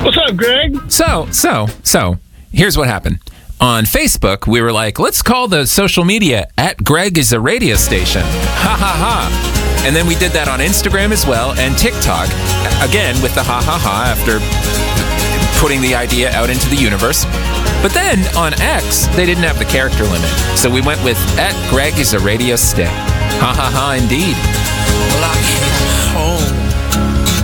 What's up, Greg? So, here's what happened. On Facebook, we were like, let's call the social media @Greg is a radio station. Ha ha ha. And then we did that on Instagram as well and TikTok. Again, with the ha ha ha after putting the idea out into the universe. But then on X, they didn't have the character limit. So we went with @Greg is a radio stick. Ha ha ha indeed. Well, I